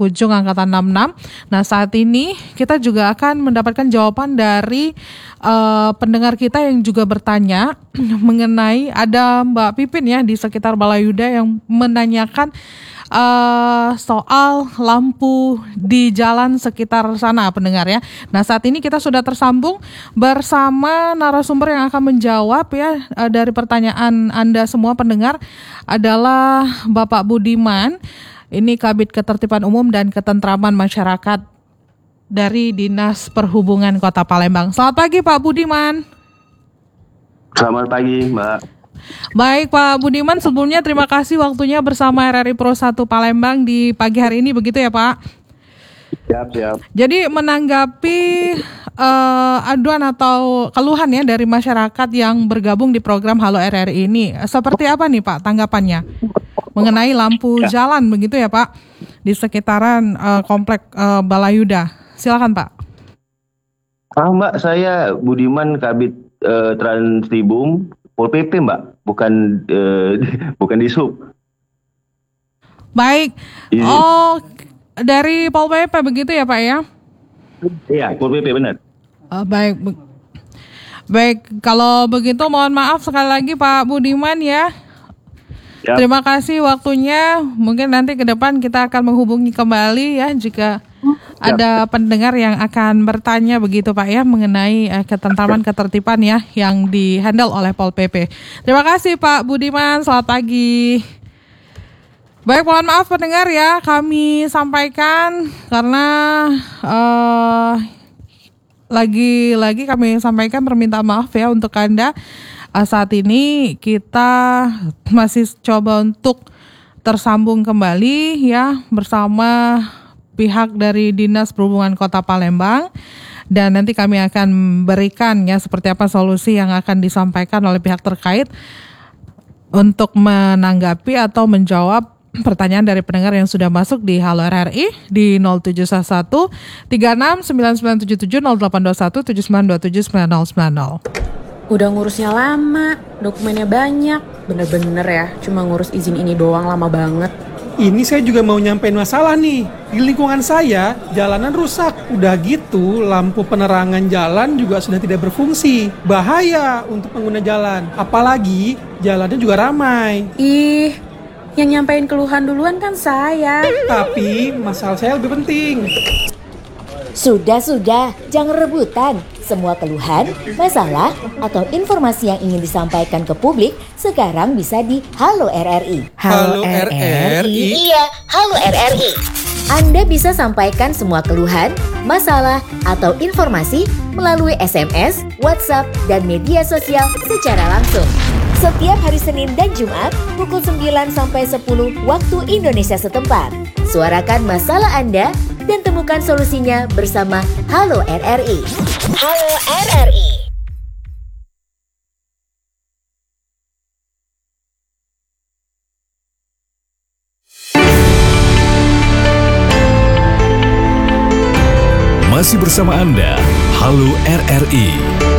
Pujung angkatan 66. Nah, saat ini kita juga akan mendapatkan jawaban dari pendengar kita yang juga bertanya mengenai ada Mbak Pipin ya di sekitar Balayuda yang menanyakan soal lampu di jalan sekitar sana pendengar ya. Nah, saat ini kita sudah tersambung bersama narasumber yang akan menjawab ya dari pertanyaan Anda semua pendengar adalah Bapak Budiman. Ini Kabid Ketertiban Umum dan Ketentraman Masyarakat dari Dinas Perhubungan Kota Palembang. Selamat pagi Pak Budiman. Selamat pagi Mbak. Baik Pak Budiman, sebelumnya terima kasih waktunya bersama RRI Pro 1 Palembang di pagi hari ini, begitu ya Pak? Siap. Jadi menanggapi aduan atau keluhan ya dari masyarakat yang bergabung di program Halo RRI ini, seperti apa nih Pak tanggapannya mengenai lampu jalan begitu ya Pak di sekitaran komplek Balayuda? Silakan Pak. Mbak, saya Budiman Kabid Transtibum Pol PP Mbak, bukan di sub. Baik. Oh, dari Pol PP begitu ya Pak ya? Iya, Pol PP benar. Baik, kalau begitu mohon maaf sekali lagi Pak Budiman ya. Yap. Terima kasih waktunya. Mungkin nanti ke depan kita akan menghubungi kembali ya jika ada pendengar yang akan bertanya begitu Pak ya mengenai ketentraman ketertiban ya yang dihandle oleh Pol PP. Terima kasih Pak Budiman, selamat pagi. Baik, mohon maaf pendengar ya, kami sampaikan karena lagi-lagi kami sampaikan permintaan maaf ya untuk Anda. Saat ini kita masih coba untuk tersambung kembali ya bersama pihak dari Dinas Perhubungan Kota Palembang dan nanti kami akan berikan ya seperti apa solusi yang akan disampaikan oleh pihak terkait untuk menanggapi atau menjawab pertanyaan dari pendengar yang sudah masuk di Halo RRI di 0711 36 9977 0821 7927 9090. Udah ngurusnya lama, dokumennya banyak, bener-bener ya, cuma ngurus izin ini doang lama banget. Ini saya juga mau nyampein masalah nih. Di lingkungan saya, jalanan rusak. Udah gitu, lampu penerangan jalan juga sudah tidak berfungsi. Bahaya untuk pengguna jalan. Apalagi, jalannya juga ramai. Ih, yang nyampein keluhan duluan kan saya. Tapi, masalah saya lebih penting. Sudah, jangan rebutan. Semua keluhan, masalah, atau informasi yang ingin disampaikan ke publik sekarang bisa di Halo RRI. Halo RRI? Iya, Halo RRI. Anda bisa sampaikan semua keluhan, masalah, atau informasi melalui SMS, WhatsApp, dan media sosial secara langsung. Setiap hari Senin dan Jumat pukul 9 sampai 10 waktu Indonesia setempat. Suarakan masalah Anda dan temukan solusinya bersama Halo RRI. Halo RRI. Masih bersama Anda, Halo RRI.